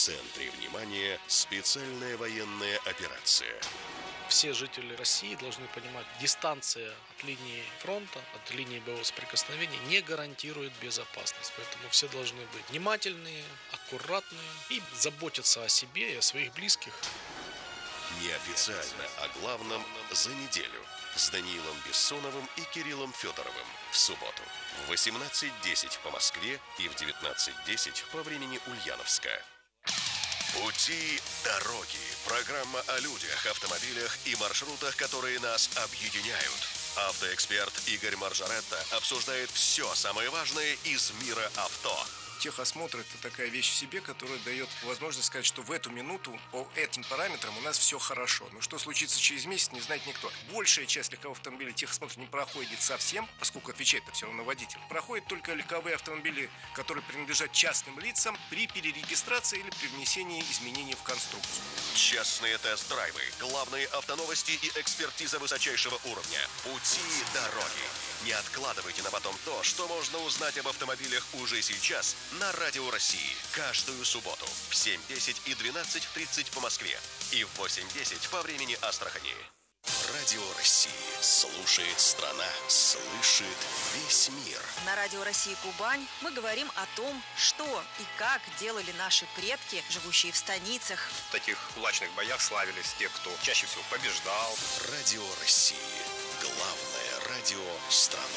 центре внимания специальная военная операция. Все жители России должны понимать, дистанция от линии фронта, от линии боевого соприкосновения не гарантирует безопасность. Поэтому все должны быть внимательные, аккуратные и заботиться о себе и о своих близких. Неофициально о главном за неделю с Даниилом Бессоновым и Кириллом Федоровым в субботу в 18:10 по Москве и в 19:10 по времени Ульяновска. Пути дороги. Программа о людях, автомобилях и маршрутах, которые нас объединяют. Автоэксперт Игорь Маржаретто обсуждает все самое важное из мира авто. Техосмотр – это такая вещь в себе, которая дает возможность сказать, что в эту минуту по этим параметрам у нас все хорошо. Но что случится через месяц, не знает никто. Большая часть легковых автомобилей техосмотр не проходит совсем, поскольку отвечает-то все равно водитель. Проходят только легковые автомобили, которые принадлежат частным лицам при перерегистрации или при внесении изменений в конструкцию. Частные тест-драйвы, главные автоновости и экспертиза высочайшего уровня. Пути дороги. Не откладывайте на потом то, что можно узнать об автомобилях уже сейчас на Радио России. Каждую субботу в 7:10 и 12:30 по Москве и в 8:10 по времени Астрахани. Радио России. Слушает страна, слышит весь мир. На Радио России Кубань мы говорим о том, что и как делали наши предки, живущие в станицах. В таких кулачных боях славились те, кто чаще всего побеждал. Радио России. Главное радио страны.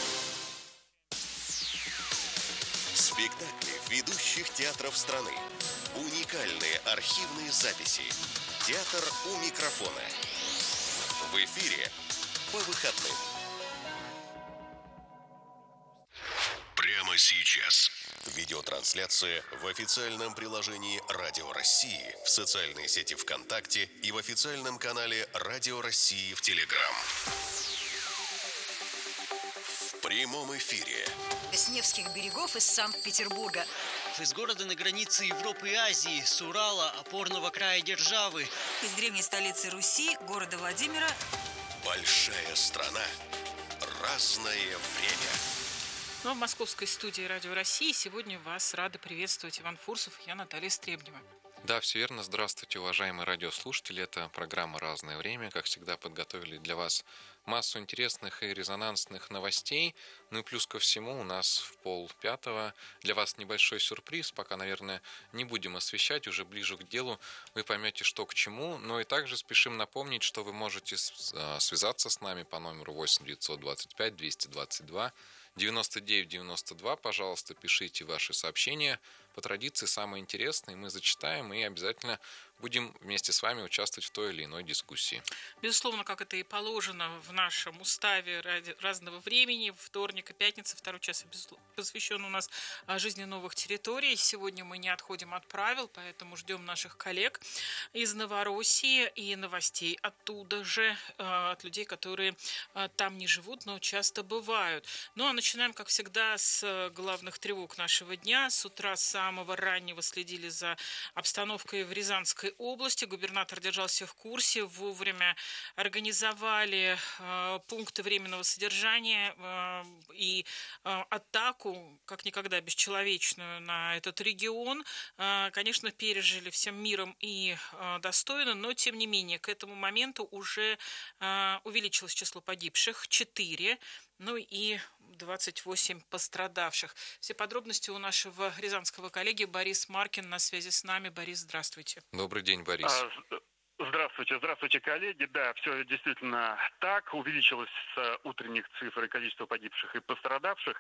Спектакли ведущих театров страны. Уникальные архивные записи. Театр у микрофона. В эфире по выходным. Прямо сейчас. Видеотрансляция в официальном приложении Радио России, в социальной сети ВКонтакте и в официальном канале Радио России в Телеграм. В прямом эфире. С Невских берегов из Санкт-Петербурга. Из города на границе Европы и Азии, с Урала, опорного края державы. Из древней столицы Руси, города Владимира. Большая страна. Разное время. Ну а в московской студии Радио России сегодня вас рада приветствовать Иван Фурсов и я, Наталья Стребнева. Да, все верно. Здравствуйте, уважаемые радиослушатели. Это программа «Разное время». Как всегда, подготовили для вас массу интересных и резонансных новостей. Ну и плюс ко всему у нас в 4:30 для вас небольшой сюрприз. Пока, наверное, не будем освещать, уже ближе к делу вы поймете, что к чему. Но и также спешим напомнить, что вы можете связаться с нами по номеру 8 925 222 99 92. Пожалуйста, пишите ваши сообщения. По традиции самые интересные мы зачитаем и обязательно будем вместе с вами участвовать в той или иной дискуссии. Безусловно, как это и положено в нашем уставе разного времени, вторник и пятница, второй час посвящен у нас жизни новых территорий. Сегодня мы не отходим от правил, поэтому ждем наших коллег из Новороссии и новостей оттуда же, от людей, которые там не живут, но часто бывают. Ну а начинаем, как всегда, с главных тревог нашего дня. С утра с самого раннего следили за обстановкой в Рязанской области. Губернатор держал всех в курсе, вовремя организовали пункты временного содержания и атаку, как никогда, бесчеловечную на этот регион. Конечно, пережили всем миром и достойно, но, тем не менее, к этому моменту уже увеличилось число погибших, 4, ну и 28 пострадавших. Все подробности у нашего рязанского коллеги Борис Маркин на связи с нами. Борис, здравствуйте. Добрый день, Борис. Здравствуйте, коллеги. Да, все действительно так. Увеличилось с утренних цифр и количество погибших и пострадавших.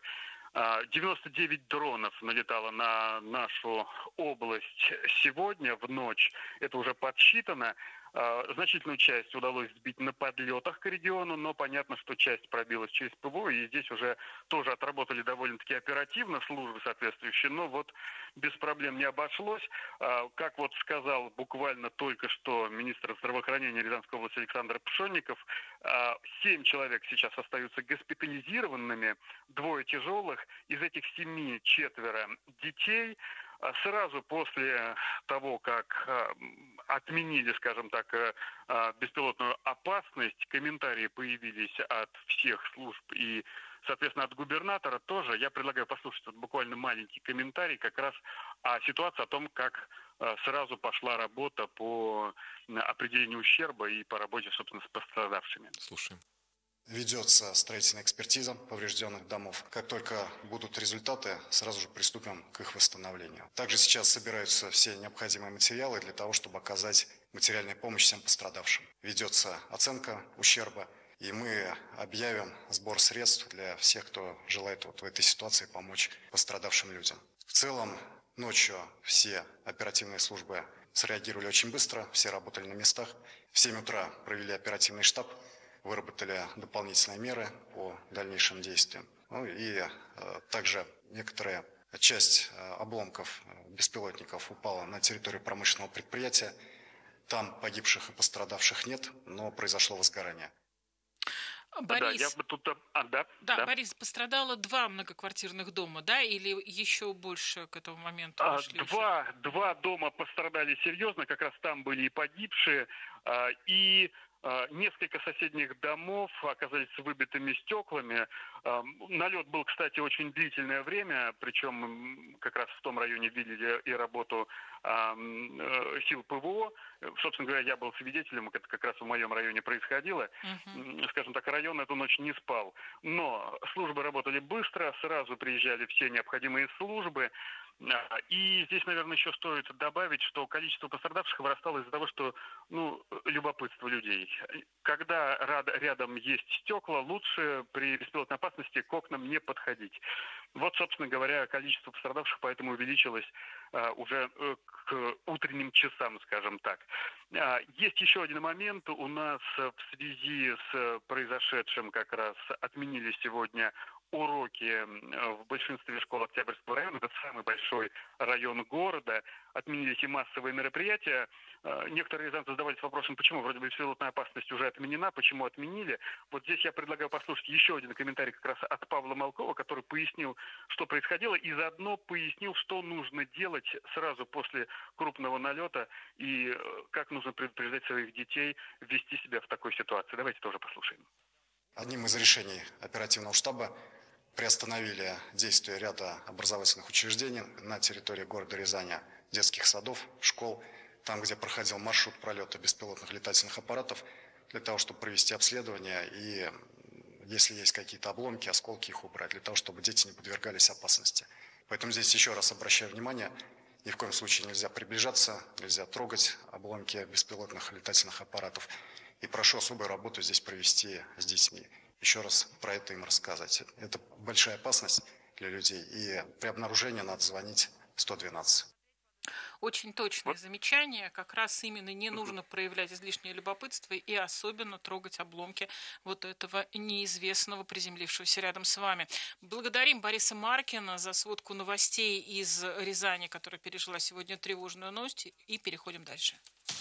99 дронов налетало на нашу область сегодня в ночь. Это уже подсчитано. Значительную часть удалось сбить на подлетах к региону, но понятно, что часть пробилась через ПВО, и здесь уже тоже отработали довольно-таки оперативно службы соответствующие, но вот без проблем не обошлось. Как вот сказал буквально только что министр здравоохранения Рязанской области Александр Пшонников, 7 человек сейчас остаются госпитализированными, 2 тяжелых, из этих 7 4 детей. Сразу после того, как отменили, скажем так, беспилотную опасность, комментарии появились от всех служб и, соответственно, от губернатора тоже. Я предлагаю послушать вот буквально маленький комментарий как раз о ситуации, о том, как сразу пошла работа по определению ущерба и по работе, собственно, с пострадавшими. Слушаем. Ведется строительная экспертиза поврежденных домов. Как только будут результаты, сразу же приступим к их восстановлению. Также сейчас собираются все необходимые материалы для того, чтобы оказать материальную помощь всем пострадавшим. Ведется оценка ущерба, и мы объявим сбор средств для всех, кто желает в этой ситуации помочь пострадавшим людям. В целом, ночью все оперативные службы среагировали очень быстро, все работали на местах. В 7 утра провели оперативный штаб, выработали дополнительные меры по дальнейшим действиям. Также некоторая часть обломков беспилотников упала на территорию промышленного предприятия. Там погибших и пострадавших нет, но произошло возгорание. Борис, да. Борис, пострадало 2 многоквартирных дома, да, или еще больше к этому моменту? Два дома пострадали серьезно, как раз там были и погибшие, и несколько соседних домов оказались с выбитыми стеклами. Налет был, кстати, очень длительное время, причем как раз в том районе видели и работу сил ПВО. Собственно говоря, я был свидетелем, это как раз в моем районе происходило. Скажем так, район эту ночь не спал. Но службы работали быстро, сразу приезжали все необходимые службы. И здесь, наверное, еще стоит добавить, что количество пострадавших вырастало из-за того, что, любопытство людей. Когда рядом есть стекла, лучше при беспилотной опасности к окнам не подходить. Вот, собственно говоря, количество пострадавших поэтому увеличилось уже к утренним часам, скажем так. Есть еще один момент. У нас в связи с произошедшим как раз отменили сегодня уроки в большинстве школ Октябрьского района. Это самый большой район города. Отменились и массовые мероприятия. Некоторые из нас задавались вопросом, почему вроде бы беспилотная опасность уже отменена, почему отменили. Вот здесь я предлагаю послушать еще один комментарий как раз от Павла Малкова, который пояснил, что происходило, и заодно пояснил, что нужно делать сразу после крупного налета и как нужно предупреждать своих детей вести себя в такой ситуации. Давайте тоже послушаем. Одним из решений оперативного штаба приостановили действие ряда образовательных учреждений на территории города Рязани, детских садов, школ, там, где проходил маршрут пролета беспилотных летательных аппаратов, для того, чтобы провести обследование и, если есть какие-то обломки, осколки, их убрать, для того, чтобы дети не подвергались опасности. Поэтому здесь еще раз обращаю внимание, ни в коем случае нельзя приближаться, нельзя трогать обломки беспилотных летательных аппаратов. И прошу особую работу здесь провести с детьми. Еще раз про это им рассказать. Это большая опасность для людей, и при обнаружении надо звонить 112. Очень точное замечание. Как раз именно не нужно проявлять излишнее любопытство и особенно трогать обломки вот этого неизвестного, приземлившегося рядом с вами. Благодарим Бориса Маркина за сводку новостей из Рязани, которая пережила сегодня тревожную ночь, и переходим дальше.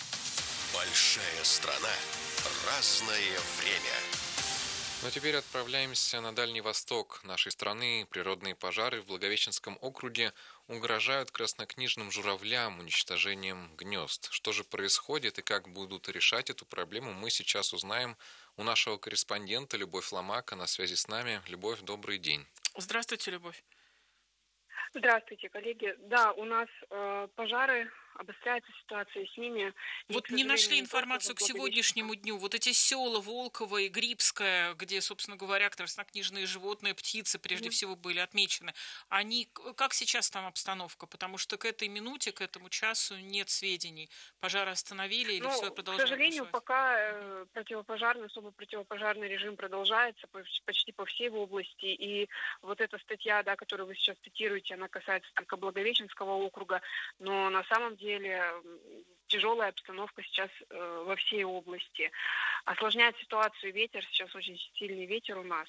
Большая страна. Разное время. Но теперь отправляемся на Дальний Восток нашей страны. Природные пожары в Благовещенском округе угрожают краснокнижным журавлям уничтожением гнезд. Что же происходит и как будут решать эту проблему, мы сейчас узнаем у нашего корреспондента Любовь Ломака на связи с нами. Любовь, добрый день. Здравствуйте, Любовь. Здравствуйте, коллеги. Да, у нас пожары, обостряется ситуация с ними. Вот не нашли информацию к сегодняшнему дню. Вот эти села Волково и Грибское, где, собственно говоря, краснокнижные животные, птицы, прежде всего, были отмечены. Они, как сейчас там обстановка? Потому что к этой минуте, к этому часу нет сведений. Пожары остановили или все продолжается? К сожалению, пока особо противопожарный режим продолжается почти по всей области. И вот эта статья, которую вы сейчас цитируете, она касается только Благовещенского округа, но на самом деле тяжелая обстановка сейчас во всей области. Осложняет ситуацию ветер, сейчас очень сильный ветер у нас,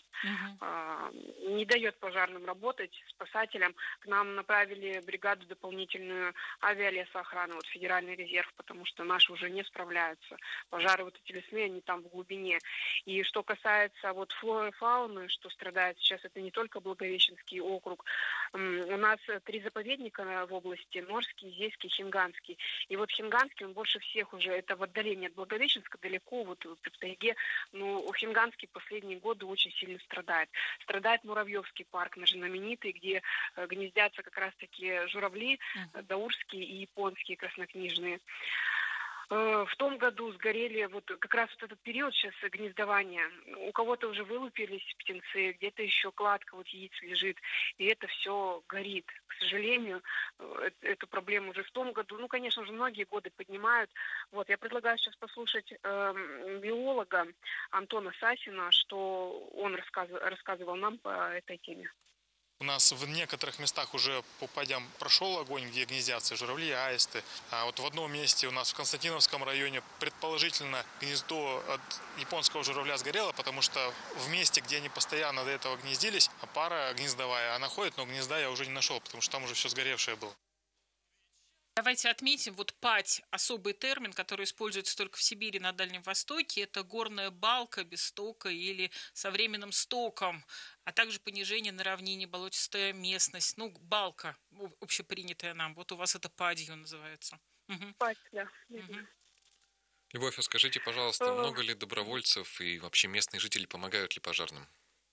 не дает пожарным работать, спасателям. К нам направили бригаду дополнительную авиалесоохраны, Федеральный резерв, потому что наши уже не справляются. Пожары эти лесные, они там в глубине. И что касается флоры и фауны, что страдает сейчас, это не только Благовещенский округ. У нас 3 заповедника в области: Норский, Зейский, Хинганский. И Хинганский страдательским больше всех уже это в отдалении от Благовещенска, далеко, вот в тайге. Но Хинганский последние годы очень сильно страдает. Страдает Муравьевский парк, наш знаменитый, где гнездятся как раз-таки журавли даурские и японские краснокнижные. В том году сгорели вот как раз вот этот период сейчас гнездования. У кого-то уже вылупились птенцы, где-то еще кладка вот яиц лежит, и это все горит. К сожалению, эту проблему уже в том году, ну, конечно, уже многие годы поднимают. Вот, я предлагаю сейчас послушать биолога Антона Сасина, что он рассказывал нам по этой теме. У нас в некоторых местах уже по падям прошел огонь, где гнездятся журавли, аисты. А вот в одном месте у нас в Константиновском районе предположительно гнездо от японского журавля сгорело, потому что в месте, где они постоянно до этого гнездились, пара гнездовая, она ходит, но гнезда я уже не нашел, потому что там уже все сгоревшее было. Давайте отметим, вот падь, особый термин, который используется только в Сибири, на Дальнем Востоке, это горная балка без стока или со временным стоком, а также понижение на равнине, болотистая местность, ну, балка, общепринятая нам, вот у вас это падью называется. Падь, да. Любовь, а скажите, пожалуйста, много ли добровольцев и вообще местные жители помогают ли пожарным?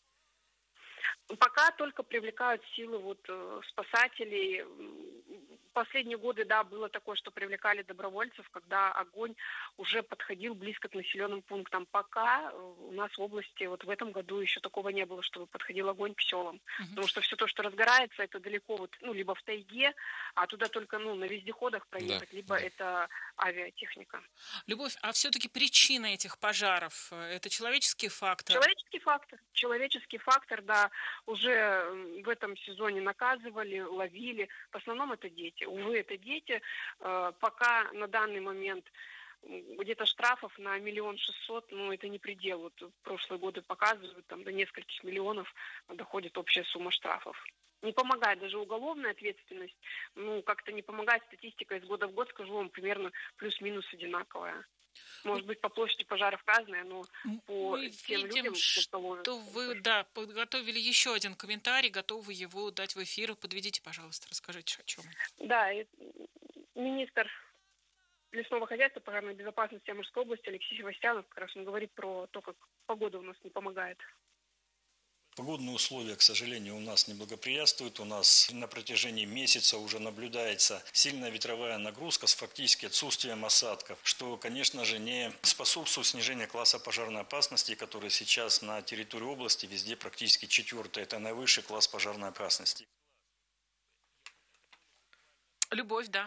Пока только привлекают силы вот спасателей. Последние годы, да, было такое, что привлекали добровольцев, когда огонь уже подходил близко к населенным пунктам. Пока у нас в области вот в этом году еще такого не было, чтобы подходил огонь к селам. Потому что все то, что разгорается, это далеко вот, ну, либо в тайге, а туда только, ну, на вездеходах проехать, да, либо это авиатехника. Любовь, а все-таки причина этих пожаров – это человеческий фактор? Человеческий фактор, да. Уже в этом сезоне наказывали, ловили. В основном это дети. Увы, это дети. Пока на данный момент где-то штрафов на 1 600 000, ну, это не предел. Вот прошлые годы показывают, там до нескольких миллионов доходит общая сумма штрафов. Не помогает даже уголовная ответственность. Ну, как-то не помогает статистика из года в год, скажу вам, примерно плюс-минус одинаковая. Может быть, по площади пожаров разные, но по мы тем видим, людям, что вы, да, подготовили еще один комментарий, готовы его дать в эфир. Подведите, пожалуйста, расскажите, о чем. Да, министр лесного хозяйства, пожарной безопасности Амурской области Алексей Севастьянов, как раз он говорит про то, как погода у нас не помогает. Погодные условия, к сожалению, у нас не благоприятствуют. У нас на протяжении месяца уже наблюдается сильная ветровая нагрузка с фактически отсутствием осадков, что, конечно же, не способствует снижению класса пожарной опасности, который сейчас на территории области везде практически 4-й. Это наивысший класс пожарной опасности. Любовь, да.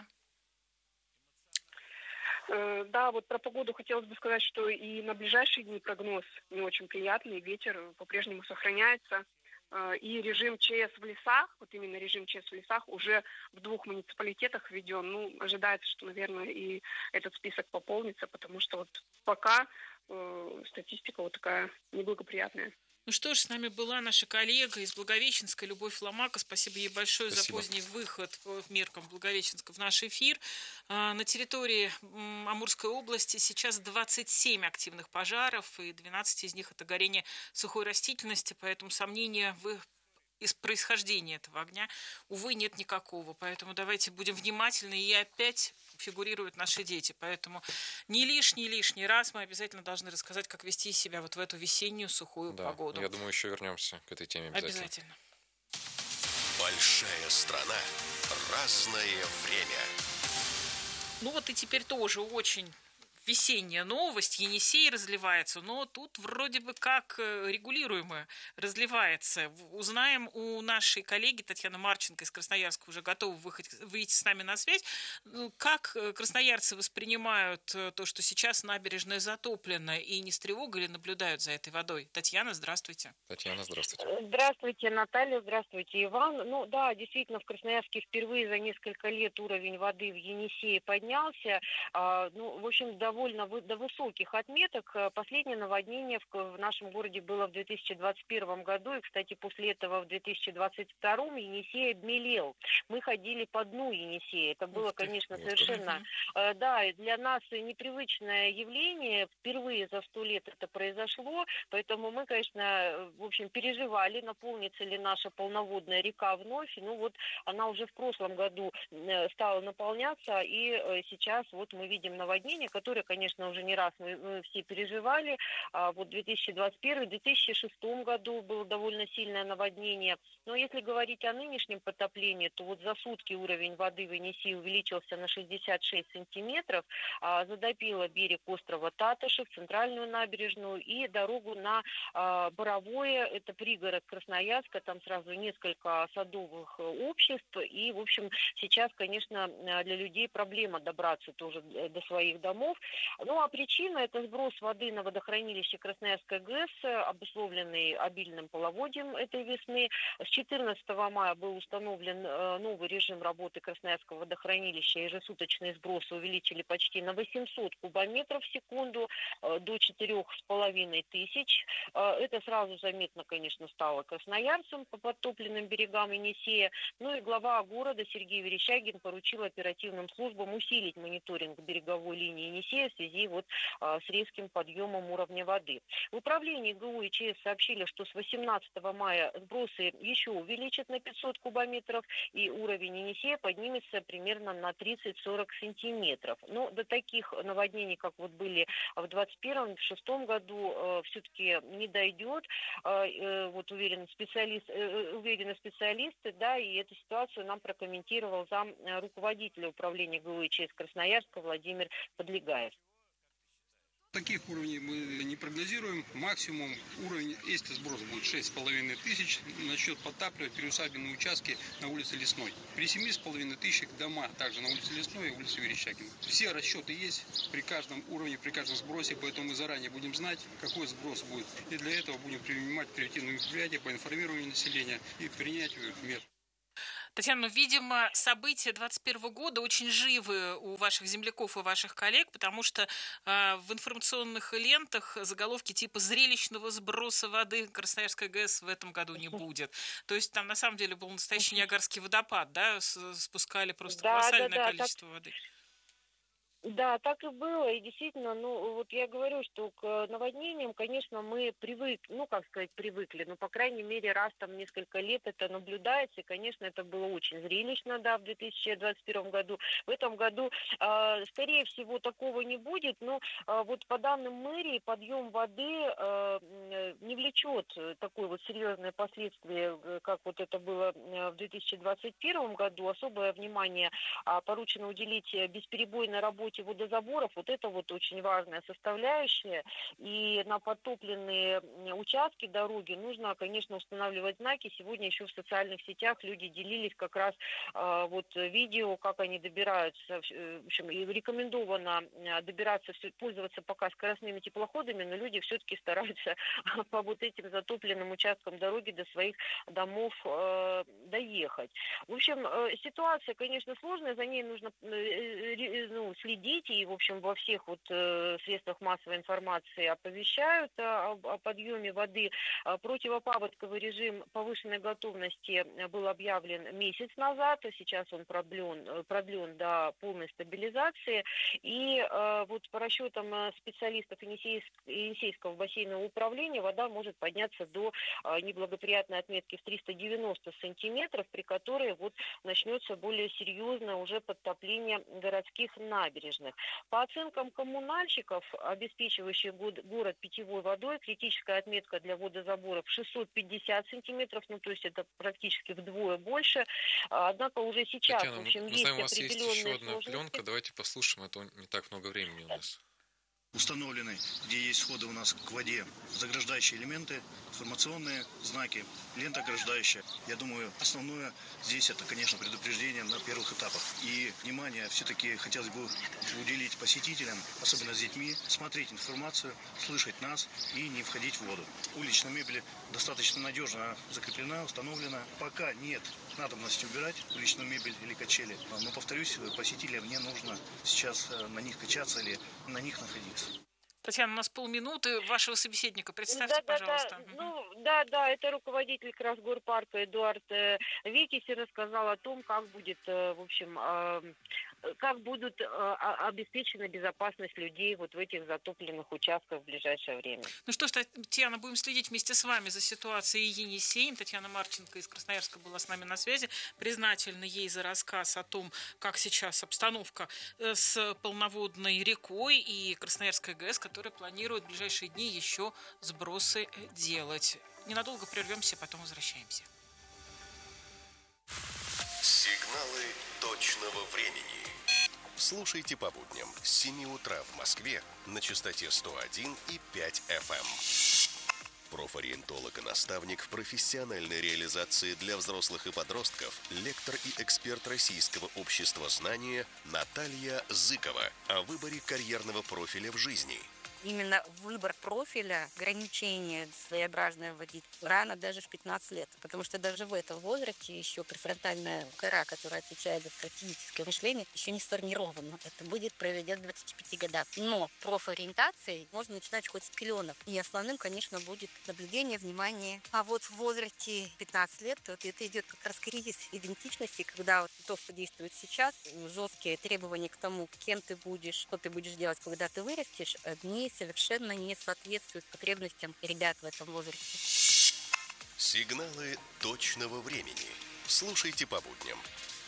Да, вот про погоду хотелось бы сказать, что и на ближайшие дни прогноз не очень приятный, ветер по-прежнему сохраняется. И режим ЧС в лесах, вот именно режим ЧС в лесах уже в 2 муниципалитетах введен. Ну, ожидается, что, наверное, и этот список пополнится, потому что вот пока статистика вот такая неблагоприятная. Ну что ж, с нами была наша коллега из Благовещенска Любовь Ломака. Спасибо ей большое за поздний выход по меркам Благовещенска в наш эфир. На территории Амурской области сейчас 27 активных пожаров, и 12 из них это горение сухой растительности, поэтому сомнения в из происхождения этого огня, увы, нет никакого. Поэтому давайте будем внимательны. И опять фигурируют наши дети. Поэтому не лишний раз мы обязательно должны рассказать, как вести себя вот в эту весеннюю сухую погоду. Я думаю, еще вернемся к этой теме обязательно. Большая страна. Разное время. Ну вот и теперь тоже очень весенняя новость. Енисей разливается, но тут вроде бы как регулируемо разливается. Узнаем у нашей коллеги Татьяны Марченко из Красноярска, уже готова выйти с нами на связь. Как красноярцы воспринимают то, что сейчас набережная затоплена, и не с тревогой ли наблюдают за этой водой? Татьяна, здравствуйте. Татьяна, здравствуйте. Здравствуйте, Наталья, здравствуйте, Иван. Ну да, действительно, в Красноярске впервые за несколько лет уровень воды в Енисее поднялся. В общем, довольно довольно до высоких отметок. Последнее наводнение в нашем городе было в 2021 году, и, кстати, после этого в 2022 Енисей обмелел. Мы ходили по дну Енисея. Это было, конечно, совершенно, да, для нас непривычное явление. Впервые за 100 лет это произошло, поэтому мы, конечно, в общем, переживали, наполнится ли наша полноводная река вновь. Ну вот она уже в прошлом году стала наполняться, и сейчас вот мы видим наводнение, которое, конечно, уже не раз мы все переживали. Вот в 2021-2006 году было довольно сильное наводнение. Но если говорить о нынешнем потоплении, то вот за сутки уровень воды в Енисее увеличился на 66 сантиметров, затопило берег острова Татышев, центральную набережную и дорогу на Боровое, это пригород Красноярска, там сразу несколько садовых обществ, и, в общем, сейчас, конечно, для людей проблема добраться тоже до своих домов. Ну, а причина – это сброс воды на водохранилище Красноярской ГЭС, обусловленный обильным половодьем этой весны. С 14 мая был установлен новый режим работы Красноярского водохранилища. Ежесуточные сбросы увеличили почти на 800 кубометров в секунду до 4500. Это сразу заметно, конечно, стало красноярцам по подтопленным берегам Енисея. Ну и глава города Сергей Верещагин поручил оперативным службам усилить мониторинг береговой линии Енисея в связи вот с резким подъемом уровня воды. В управлении ГУ и ЧС сообщили, что с 18 мая сбросы еще увеличат на 500 кубометров, и уровень Енисея поднимется примерно на 30-40 сантиметров. Но до таких наводнений, как вот были в 2021-2006 году, все-таки не дойдет. Вот уверены специалисты, да, и эту ситуацию нам прокомментировал зам руководителя управления ГУ и ЧС Красноярска Владимир Подлегаев. Таких уровней мы не прогнозируем. Максимум уровень, если сброс будет 6500, начнет подтапливать приусадебные участки на улице Лесной. При 7500 дома также на улице Лесной и улице Верещагина. Все расчеты есть при каждом уровне, при каждом сбросе, поэтому мы заранее будем знать, какой сброс будет. И для этого будем принимать превентивные мероприятия по информированию населения и принятию мер. Татьяна, видимо, события 2021 года очень живы у ваших земляков и ваших коллег, потому что в информационных лентах заголовки типа «Зрелищного сброса воды Красноярской ГЭС в этом году не будет». То есть там на самом деле был настоящий Ниагарский водопад, да? Спускали просто колоссальное количество воды. Да, так и было, и действительно, ну, вот я говорю, что к наводнениям, конечно, мы привыкли, но, по крайней мере, раз там несколько лет это наблюдается, и, конечно, это было очень зрелищно, да, в 2021 году. В этом году, скорее всего, такого не будет, но вот по данным мэрии, подъем воды не влечет такое вот серьезное последствие, как вот это было в 2021 году. Особое внимание поручено уделить бесперебойной работе водозаборов. Вот это вот очень важная составляющая. И на подтопленные участки дороги нужно, конечно, устанавливать знаки. Сегодня еще в социальных сетях люди делились как раз вот видео, как они добираются. В общем, и рекомендовано добираться, пользоваться пока скоростными теплоходами, но люди все-таки стараются по вот этим затопленным участкам дороги до своих домов доехать. В общем, ситуация, конечно, сложная, за ней нужно следить, и, в общем, во всех вот средствах массовой информации оповещают о подъеме воды. Противопаводковый режим повышенной готовности был объявлен месяц назад, а сейчас он продлен до полной стабилизации. И вот по расчетам специалистов Енисейского бассейнового управления вода может подняться до неблагоприятной отметки в 390 сантиметров, при которой вот начнется более серьезное уже подтопление городских набережных. По оценкам коммунальщиков, обеспечивающих город питьевой водой, критическая отметка для водозаборов 650 сантиметров, ну то есть это практически вдвое больше. Однако уже сейчас, Татьяна, в общем, мы знаем, у вас есть есть еще одна сложности. пленка, давайте послушаем, это не так много времени у нас. Установлены, где есть входы у нас к воде, заграждающие элементы, информационные знаки, лента ограждающая. Я думаю, основное здесь это, конечно, предупреждение на первых этапах. И внимание все-таки хотелось бы уделить посетителям, особенно с детьми, смотреть информацию, слышать нас и не входить в воду. Уличная мебель достаточно надежно закреплена, установлена. Пока нет надобность убирать уличную мебель или качели. Но, повторюсь, посетителям не нужно сейчас на них качаться или на них находиться. Татьяна, у нас полминуты вашего собеседника. Представьте, пожалуйста. Да, это руководитель Красгорпарка Эдуард Витис рассказал о том, как будет, в общем, как будут обеспечена безопасность людей вот в этих затопленных участках в ближайшее время. Ну что ж, Татьяна, будем следить вместе с вами за ситуацией Енисеем. Татьяна Марченко из Красноярска была с нами на связи. Признательна ей за рассказ о том, как сейчас обстановка с полноводной рекой и Красноярская ГЭС, которая планирует в ближайшие дни еще сбросы делать. Ненадолго прервемся, потом возвращаемся. Сигналы точного времени. Слушайте по будням с 7 утра в Москве на частоте 101,5 FM. Профориентолог и наставник в профессиональной реализации для взрослых и подростков, лектор и эксперт Российского общества знания Наталья Зыкова о выборе карьерного профиля в жизни. Именно выбор профиля, ограничения своеобразное вводить рано даже в 15 лет. Потому что даже в этом возрасте еще префронтальная кора, которая отвечает за стратегическое мышление, еще не сформирована. Это будет произойдет в 25 годах. Но профориентацией можно начинать хоть с пеленок. И основным, конечно, будет наблюдение, внимание. А вот в возрасте 15 лет вот это идет как раз кризис идентичности, когда вот то, что действует сейчас, жесткие требования к тому, кем ты будешь, что ты будешь делать, когда ты вырастешь, они совершенно не соответствуют потребностям ребят в этом возрасте. Сигналы точного времени. Слушайте по будням.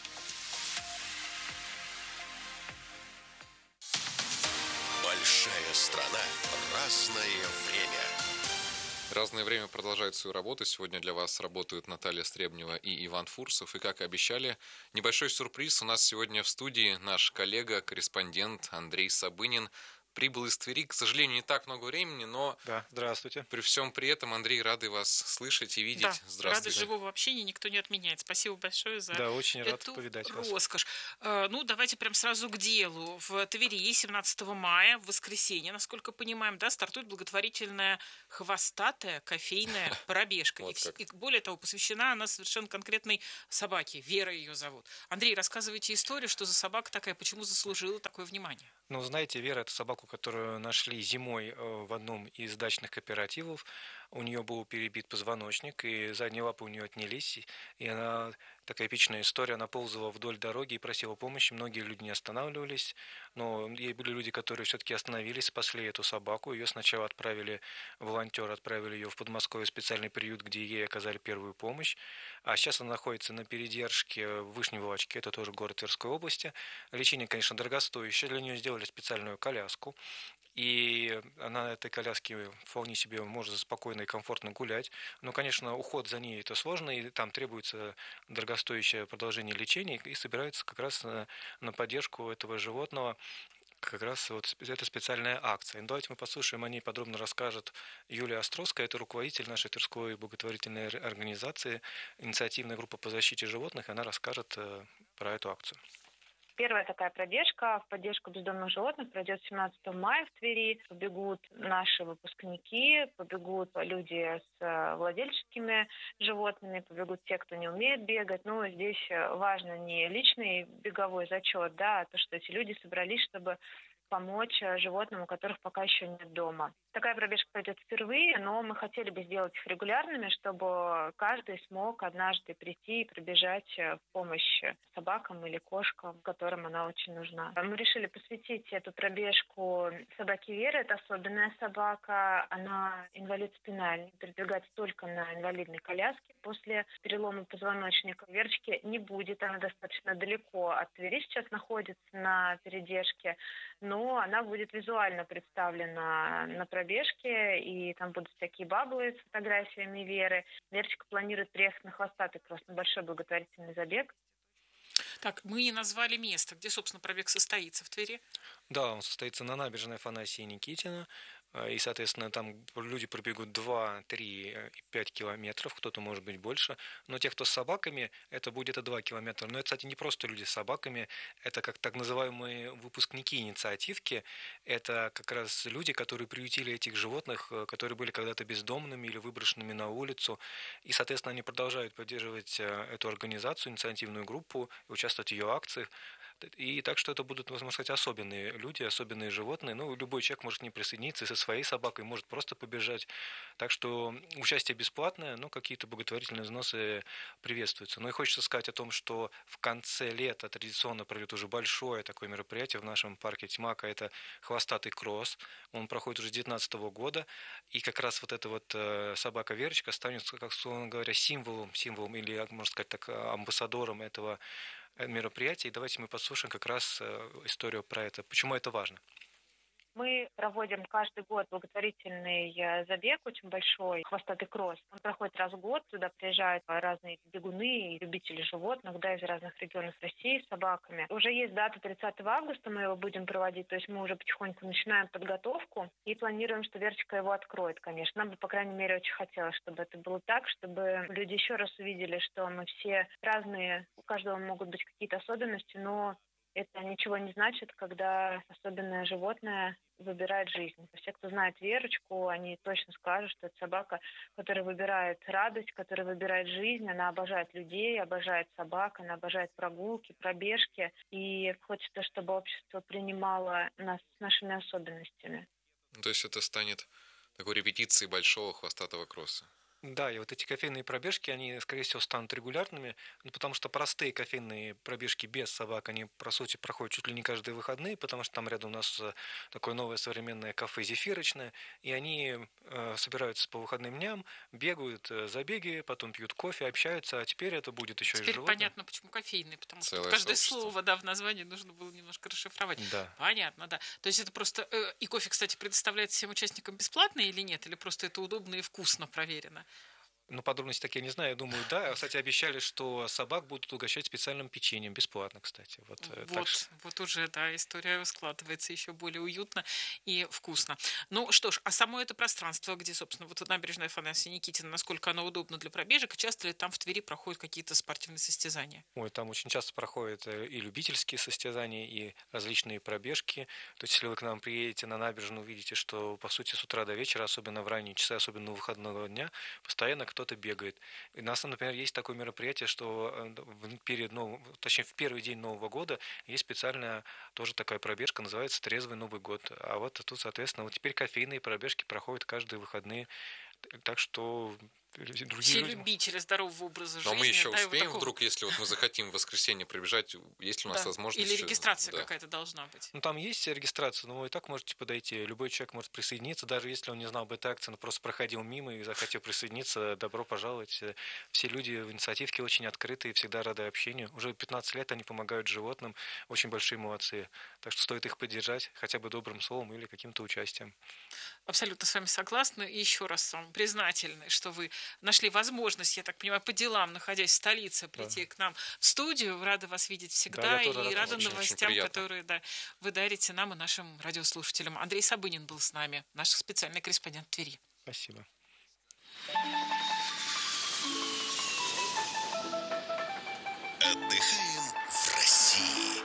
Большая страна. Разное время. Разное время продолжает свою работу. Сегодня для вас работают Наталья Стребнева и Иван Фурсов. И, как и обещали, небольшой сюрприз. У нас сегодня в студии наш коллега, корреспондент Андрей Сабынин. Прибыл из Твери, к сожалению, не так много времени, но... Да, здравствуйте. При всем при этом, Андрей, рады вас слышать и видеть. Да, здравствуйте. радость живого общения никто не отменяет. Спасибо большое за Да, очень рад эту повидать вас. роскошь. Ну, давайте прям сразу к делу. В Твери 17 мая, в воскресенье, насколько понимаем, да, стартует благотворительная хвостатая кофейная пробежка. И более того, посвящена она совершенно конкретной собаке. Вера ее зовут. Андрей, рассказывайте историю, что за собака такая, почему заслужила такое внимание? Ну, знаете, Вера – это собаку, которую нашли зимой в одном из дачных кооперативов. У нее был перебит позвоночник, и задние лапы у нее отнялись. И она, такая эпичная история, она ползала вдоль дороги и просила помощи. Многие люди не останавливались, но были люди, которые все-таки остановились, спасли эту собаку. Ее сначала волонтеры отправили ее в Подмосковье, специальный приют, где ей оказали первую помощь. А сейчас она находится на передержке в Вышней Волочке, это тоже город Тверской области. Лечение, конечно, дорогостоящее, для нее сделали специальную коляску. И она на этой коляске вполне себе может спокойно и комфортно гулять. Но, конечно, уход за ней это сложно, и там требуется дорогостоящее продолжение лечения, и собираются как раз на поддержку этого животного. Как раз вот это специальная акция. Давайте мы послушаем, о ней подробно расскажет Юлия Островская, это руководитель нашей Тверской благотворительной организации, инициативная группа по защите животных, она расскажет про эту акцию. Первая такая пробежка в поддержку бездомных животных пройдет 17 мая в Твери. Побегут наши выпускники, побегут люди с владельческими животными, побегут те, кто не умеет бегать. Но здесь важно не личный беговой зачет, да, а то, что эти люди собрались, чтобы помочь животным, у которых пока еще нет дома. Такая пробежка пройдет впервые, но мы хотели бы сделать их регулярными, чтобы каждый смог однажды прийти и пробежать в помощь собакам или кошкам, которым она очень нужна. Мы решили посвятить эту пробежку собаке Вере. Это особенная собака. Она инвалид спинальный, передвигается только на инвалидной коляске. После перелома позвоночника Верочки не будет. Она достаточно далеко от Твери сейчас находится на передержке, но она будет визуально представлена на пробежке, и там будут всякие баблы с фотографиями Веры. Верочка планирует приехать на хвостатый, как раз на большой благотворительный забег. Так, мы не назвали место, где, собственно, пробег состоится в Твери. Да, он состоится на набережной Афанасия Никитина. и, соответственно, там люди пробегут 2, 3, 5 километров, кто-то, может быть, больше. Но те, кто с собаками, это будет 2 километра. Но это, кстати, не просто люди с собаками, это как так называемые выпускники инициативки. Это как раз люди, которые приютили этих животных, которые были когда-то бездомными или выброшенными на улицу. И, соответственно, они продолжают поддерживать эту организацию, инициативную группу, участвовать в ее акциях. И так что это будут, можно сказать, особенные люди, особенные животные. Ну, любой человек может к ним присоединиться и со своей собакой, может просто побежать. Так что участие бесплатное, но какие-то благотворительные взносы приветствуются. Ну и хочется сказать о том, что в конце лета традиционно пройдет уже большое такое мероприятие в нашем парке Тьмака. Это хвостатый кросс. Он проходит уже с 2019 года. И как раз вот эта вот собака Верочка станет, как словно говоря, символом или, можно сказать так, амбассадором этого мероприятий. Давайте мы послушаем как раз историю про это. Почему это важно? Мы проводим каждый год благотворительный забег, очень большой, хвостатый кросс. Он проходит раз в год, туда приезжают разные бегуны и любители животных, из разных регионов России с собаками. Уже есть дата 30 августа, мы его будем проводить, то есть мы уже потихоньку начинаем подготовку и планируем, что Верочка его откроет, конечно. Нам бы, по крайней мере, очень хотелось, чтобы это было так, чтобы люди еще раз увидели, что мы все разные, у каждого могут быть какие-то особенности, но это ничего не значит, когда особенное животное выбирает жизнь. Все, кто знает Верочку, они точно скажут, что это собака, которая выбирает радость, которая выбирает жизнь. Она обожает людей, обожает собак, она обожает прогулки, пробежки. И хочется, чтобы общество принимало нас с нашими особенностями. То есть это станет такой репетицией большого хвостатого кросса. Да, и вот эти кофейные пробежки, они, скорее всего, станут регулярными, потому что простые кофейные пробежки без собак, они, по сути, проходят чуть ли не каждые выходные, потому что там рядом у нас такое новое современное кафе «Зефирочное», и они собираются по выходным дням, бегают забеги, потом пьют кофе, общаются, а теперь это будет еще теперь и животное. Понятно, почему кофейные, потому что целое каждое сообщество. слово в названии нужно было немножко расшифровать. Да. Понятно, да. То есть это просто... И кофе, кстати, предоставляется всем участникам бесплатно или нет? Или просто это удобно и вкусно проверено? Ну, подробности такие не знаю, я думаю, да. Кстати, обещали, что собак будут угощать специальным печеньем, бесплатно, кстати. Вот уже, да, история складывается еще более уютно и вкусно. Ну что ж, а само это пространство, где, собственно, вот набережная Афанасия Никитина, насколько оно удобно для пробежек, и часто ли там в Твери проходят какие-то спортивные состязания? Ой, там очень часто проходят и любительские состязания, и различные пробежки. То есть, если вы к нам приедете на набережную, увидите, что, по сути, с утра до вечера, особенно в ранние часы, особенно выходного дня, постоянно кто-то бегает. И у нас, например, есть такое мероприятие, что в первый день Нового года есть специальная тоже такая пробежка, называется «Трезвый Новый год». А вот тут, соответственно, вот теперь кофейные пробежки проходят каждые выходные. Так что другие все люди... любители здорового образа жизни. Но мы еще да, успеем такого... вдруг, если вот мы захотим в воскресенье пробежать, есть ли у нас возможность... Или регистрация да. какая-то должна быть. Ну, там есть регистрация, но вы и так можете подойти. Любой человек может присоединиться, даже если он не знал об этой акции, но просто проходил мимо и захотел присоединиться. Добро пожаловать. Все люди в инициативке очень открытые, всегда рады общению. Уже 15 лет они помогают животным. Очень большие молодцы. Так что стоит их поддержать хотя бы добрым словом или каким-то участием. Абсолютно с вами согласна. И еще раз вам признательны, что вы нашли возможность, я так понимаю, по делам, находясь в столице, прийти к нам в студию. Рада вас видеть всегда и рада новостям, которые вы дарите нам и нашим радиослушателям. Андрей Сабынин был с нами, наш специальный корреспондент в Твери. Спасибо. Отдыхаем в России.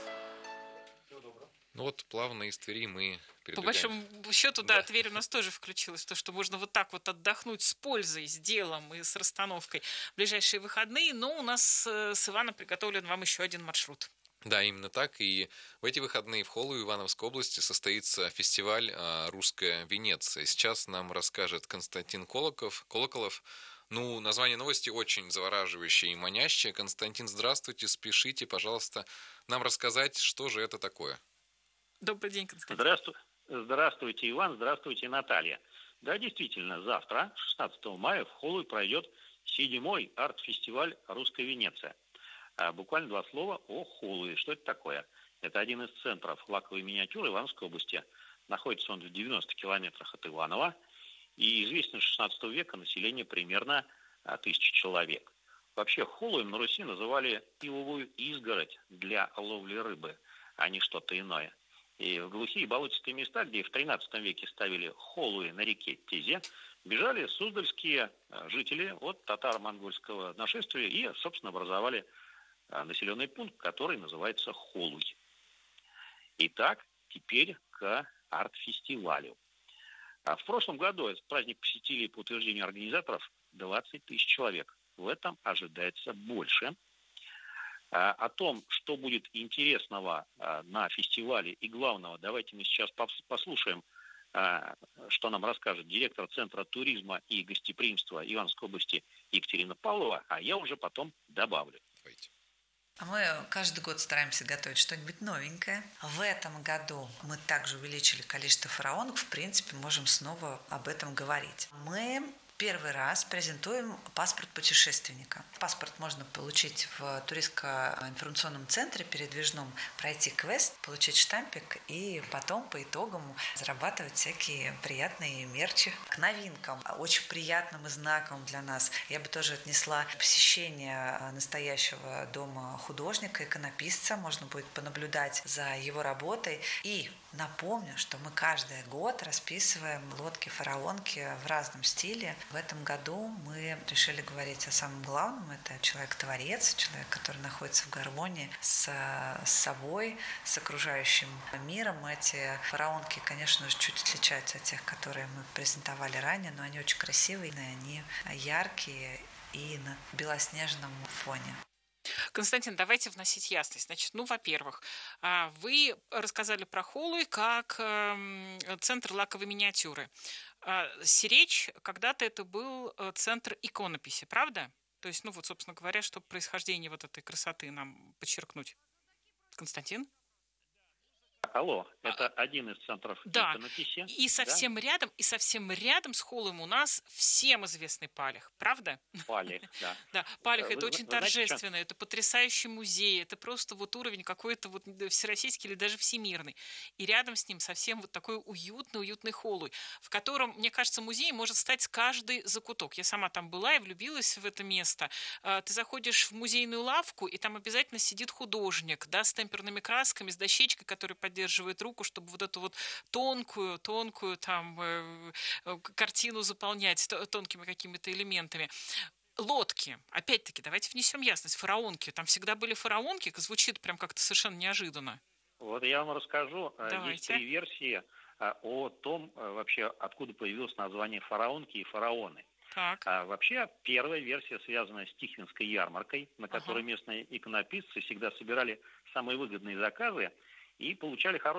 Ну вот плавно из Твери мы передвигаем. По большому счету, да, Тверь у нас тоже включилась. То, что можно вот так вот отдохнуть с пользой, с делом и с расстановкой в ближайшие выходные. Но у нас с Ивана приготовлен вам еще один маршрут. Да, именно так. И в эти выходные в Холу Ивановской области состоится фестиваль «Русская Венеция». Сейчас нам расскажет Константин Колоколов. Ну, название новости очень завораживающее и манящее. Константин, здравствуйте, спешите, пожалуйста, нам рассказать, что же это такое. Добрый день, Константин. Здравствуйте, Иван, здравствуйте, Наталья. Да, действительно, завтра, 16 мая, в Холуе пройдет 7-й арт-фестиваль «Русская Венеция». Буквально два слова о Холуе. Что это такое? Это один из центров лаковой миниатюры Ивановской области. Находится он в 90 километрах от Иваново. И известно, с 16 века население примерно 1000 человек. Вообще Холуем на Руси называли ивовую изгородь для ловли рыбы, а не что-то иное. И в глухие болотистые места, где в XIII веке ставили холуи на реке Тезе, бежали суздальские жители от татаро-монгольского нашествия и, собственно, образовали населенный пункт, который называется Холуй. Итак, теперь к арт-фестивалю. В прошлом году этот праздник посетили, по утверждению организаторов, 20 тысяч человек. В этом ожидается больше. О том, что будет интересного на фестивале и главного, давайте мы сейчас послушаем, что нам расскажет директор Центра туризма и гостеприимства Ивановской области Екатерина Павлова, а я уже потом добавлю. Мы каждый год стараемся готовить что-нибудь новенькое. В этом году мы также увеличили количество фараонов. В принципе, можем снова об этом говорить. Мы первый раз презентуем паспорт путешественника. Паспорт можно получить в туристско-информационном центре передвижном, пройти квест, получить штампик и потом по итогам зарабатывать всякие приятные мерчи. К новинкам, очень приятным и знаковым для нас, я бы тоже отнесла посещение настоящего дома художника, иконописца. Можно будет понаблюдать за его работой. И напомню, что мы каждый год расписываем лодки-фараонки в разном стиле. В этом году мы решили говорить о самом главном. Это человек-творец, человек, который находится в гармонии с собой, с окружающим миром. Эти фараонки, конечно же, чуть отличаются от тех, которые мы презентовали ранее, но они очень красивые, они яркие и на белоснежном фоне. Константин, давайте вносить ясность. Значит, во-первых, вы рассказали про Холуй как центр лаковой миниатюры. Сиречь когда-то это был центр иконописи, правда? То есть, собственно говоря, чтобы происхождение вот этой красоты нам подчеркнуть. Константин? Алло, это один из центров иконописи. И совсем рядом с Холуем у нас всем известный Палих, правда? Палих, да. Да, Палих это очень торжественно, это потрясающий музей, это просто уровень какой-то всероссийский или даже всемирный. И рядом с ним совсем такой уютный Холуй, в котором, мне кажется, музей может стать каждый закуток. Я сама там была и влюбилась в это место. Ты заходишь в музейную лавку, и там обязательно сидит художник, с темперными красками, с дощечкой, которая поддерживает руку, чтобы вот эту тонкую там картину заполнять тонкими какими-то элементами. Лодки. Опять-таки, давайте внесем ясность. Фараонки. Там всегда были фараонки. Звучит прям как-то совершенно неожиданно. Вот я вам расскажу. Давайте. Есть 3 версии о том, вообще, откуда появилось название фараонки и фараоны. Так. Вообще, первая версия связана с Тихвинской ярмаркой, на которой местные иконописцы всегда собирали самые выгодные заказы и получали хорошие